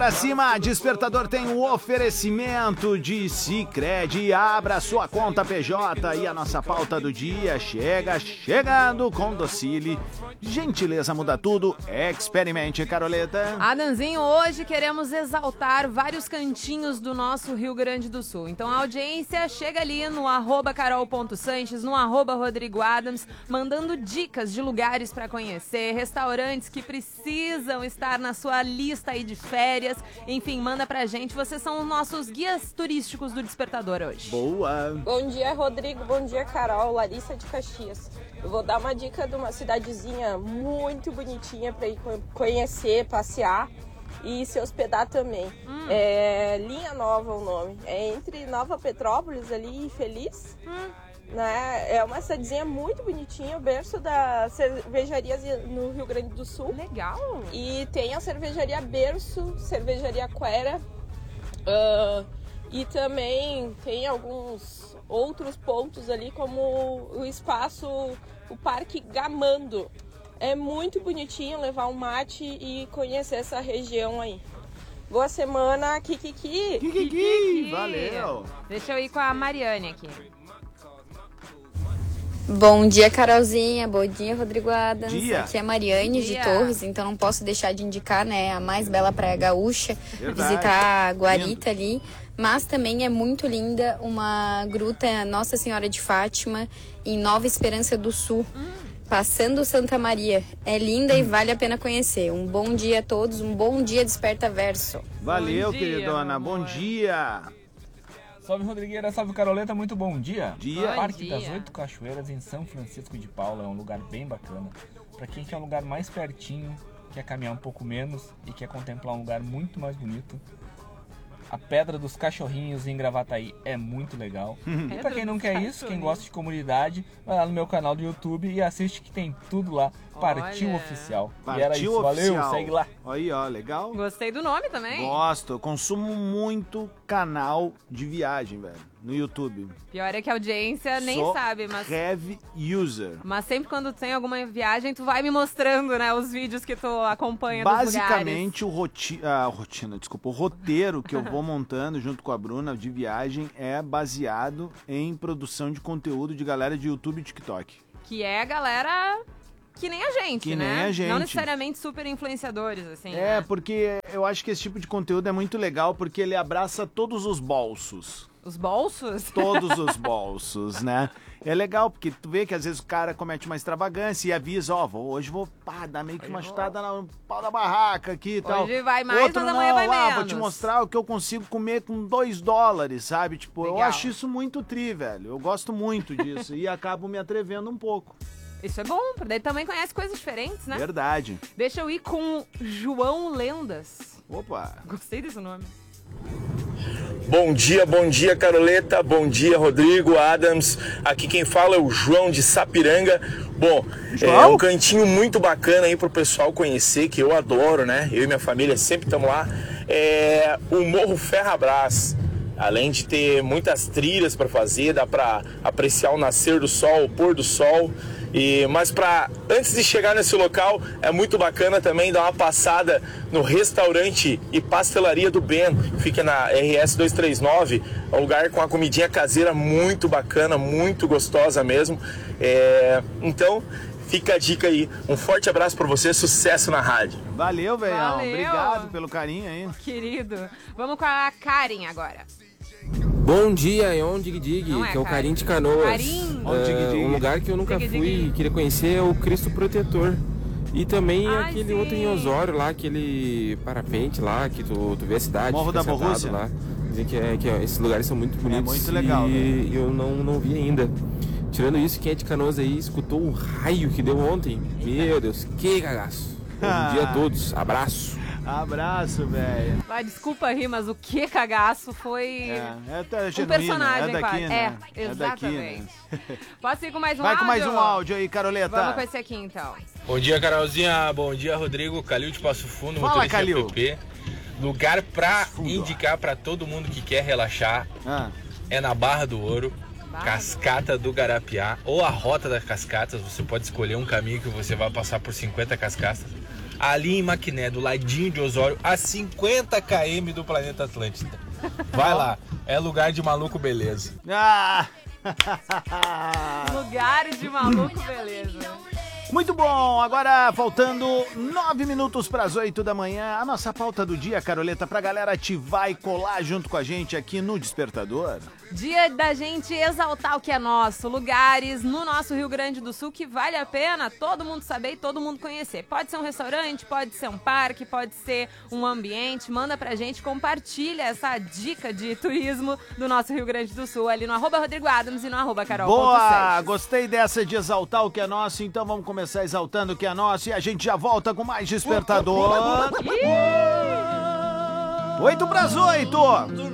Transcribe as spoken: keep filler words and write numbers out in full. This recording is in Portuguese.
Pra cima, Despertador tem um oferecimento de Sicredi. Abra sua conta P J e a nossa pauta do dia chega chegando com Docile. Gentileza muda tudo. Experimente, Caroleta. Adamzinho, hoje queremos exaltar vários cantinhos do nosso Rio Grande do Sul. Então a audiência chega ali no arroba carol.sanches, no arroba Rodrigo Adams, mandando dicas de lugares para conhecer, restaurantes que precisam estar na sua lista aí de férias. Enfim, manda pra gente. Vocês são os nossos guias turísticos do Despertador hoje. Boa! Bom dia, Rodrigo. Bom dia, Carol. Larissa de Caxias. Eu vou dar uma dica de uma cidadezinha muito bonitinha pra ir conhecer, passear e se hospedar também. Hum. É Linha Nova o nome. É entre Nova Petrópolis ali e Feliz. Hum. Né? É uma cidadezinha muito bonitinha, o berço das cervejarias no Rio Grande do Sul. Legal! E tem a cervejaria Berço, cervejaria Quera. Uh, e também tem alguns outros pontos ali, como o espaço, o Parque Gamando. É muito bonitinho levar um mate e conhecer essa região aí. Boa semana, Kikiki! Kikiki! Valeu! Deixa eu ir com a Mariane aqui. Bom dia, Carolzinha. Bom dia, Rodrigo Adams. Dia. Aqui é a Mariane de Torres, então não posso deixar de indicar, né, a mais bela praia gaúcha, Verdade. visitar a Guarita Lindo. ali. Mas também é muito linda uma gruta Nossa Senhora de Fátima em Nova Esperança do Sul, hum. passando Santa Maria. É linda hum. e vale a pena conhecer. Um bom dia a todos, um bom dia Desperta Verso. Valeu, queridona. Bom dia. Salve, Rodrigueira, salve, Caroleta, muito bom dia. Dia. Parque das Oito Cachoeiras em São Francisco de Paula é um lugar bem bacana. Para quem quer um lugar mais pertinho, quer caminhar um pouco menos e quer contemplar um lugar muito mais bonito, a Pedra dos Cachorrinhos em Gravataí é muito legal. E para quem não quer isso, quem gosta de comunidade, vai lá no meu canal do YouTube e assiste que tem tudo lá. Partiu Olha. Oficial. Partiu e era isso, Oficial. Valeu, segue lá. Aí, ó, legal. Gostei do nome também. Gosto, eu consumo muito canal de viagem, velho, no YouTube. Pior é que a audiência nem Sou sabe, mas... heavy user. Mas sempre quando tem alguma viagem, tu vai me mostrando, né, os vídeos que tu acompanha dos lugares. Basicamente, o roti... ah, rotina, desculpa, o roteiro que eu vou montando junto com a Bruna de viagem é baseado em produção de conteúdo de galera de YouTube e TikTok. Que é a galera... Que nem a gente, que né? Nem a gente. Não necessariamente super influenciadores, assim. É, né? porque eu acho que esse tipo de conteúdo é muito legal, porque ele abraça todos os bolsos. Os bolsos? Todos os bolsos, né? É legal, porque tu vê que às vezes o cara comete uma extravagância e avisa, ó, oh, hoje vou pá, dar meio que uma chutada no pau da barraca aqui e tal. Hoje vai mais, Outro mas não, amanhã vai ah, menos. vou te mostrar o que eu consigo comer com dois dólares, sabe? Tipo, legal. Eu acho isso muito tri, velho. Eu gosto muito disso e acabo me atrevendo um pouco. Isso é bom, porque daí também conhece coisas diferentes, né? Verdade. Deixa eu ir com João Lendas. Opa! Gostei desse nome. Bom dia, bom dia, Caroleta, bom dia, Rodrigo, Adams. Aqui quem fala é o João de Sapiranga. Bom, João? É um cantinho muito bacana aí pro pessoal conhecer, que eu adoro, né? Eu e minha família sempre estamos lá. É o Morro Ferrabras. Além de ter muitas trilhas para fazer, dá para apreciar o nascer do sol, o pôr do sol. E, mas pra, antes de chegar nesse local, é muito bacana também dar uma passada no restaurante e pastelaria do Ben, que fica na R S duzentos e trinta e nove, é um lugar com a comidinha caseira muito bacana, muito gostosa mesmo. É, então, fica a dica aí. Um forte abraço pra você, sucesso na rádio. Valeu, velhão. Valeu. Obrigado pelo carinho aí. Querido. Vamos com a Karen agora. Bom dia, é Ondig Dig, é, que é o cara. Carim de Canoas. Carim. É, um lugar que eu nunca Dig, fui dig. e queria conhecer é o Cristo Protetor. E também Ai, aquele sim. outro em Osório lá, aquele parapente lá, que tu, tu vê a cidade. Morro da Borrússia. Lá. Dizem que, é, que é, esses lugares são muito bonitos. É muito legal. E né? eu não, não vi ainda. Tirando isso, quem é de Canoas aí escutou o raio que deu ontem. Meu Deus, que cagaço. Bom dia a todos, abraço. Abraço, velho. Vai, desculpa aí, mas o que cagaço foi É, é, é um genuíno, personagem, é daqui, quase. né? É, É daqui, exatamente. né? Posso ir com mais um Vai áudio? com mais um áudio aí, Caroleta. Vamos com esse aqui, então. Bom dia, Carolzinha. Bom dia, Rodrigo. Calil de Passo Fundo, Fala, motorista Calil. P P. Lugar pra Fundo. indicar pra todo mundo que quer relaxar Ah. é na Barra do Ouro, Barra Cascata do Garapiá, ou a Rota das Cascatas. Você pode escolher um caminho que você vai passar por cinquenta cascatas. ali em Maquiné, do ladinho de Osório, a cinquenta quilômetros do planeta Atlântida. Vai lá, é lugar de maluco beleza. Ah! Lugar de maluco beleza. Muito bom, agora faltando nove minutos para as oito da manhã, a nossa pauta do dia, Caroleta, pra galera ativar e colar junto com a gente aqui no Despertador. Dia da gente exaltar o que é nosso, lugares no nosso Rio Grande do Sul que vale a pena todo mundo saber e todo mundo conhecer. Pode ser um restaurante, pode ser um parque, pode ser um ambiente, manda pra gente, compartilha essa dica de turismo do nosso Rio Grande do Sul ali no arroba Rodrigo Adams e no arroba Carol. Boa, gostei dessa de exaltar o que é nosso, então vamos começar exaltando o que é nosso e a gente já volta com mais Despertador. Oito para as oito.